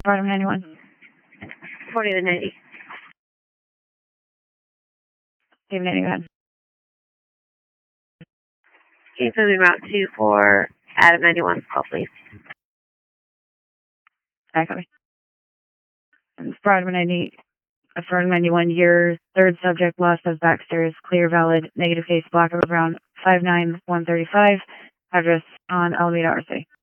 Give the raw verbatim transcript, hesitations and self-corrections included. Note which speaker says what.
Speaker 1: Bottom ninety-one.
Speaker 2: forty to ninety.
Speaker 1: David ninety, go ahead.
Speaker 2: Keep moving route two for Adam ninety-one. Call, please.
Speaker 1: I copy. Bottom ninety, Bottom ninety-one, your third subject lost as backstairs, clear, valid, negative face, black over brown, five nine one three five, address on Alameda, R C.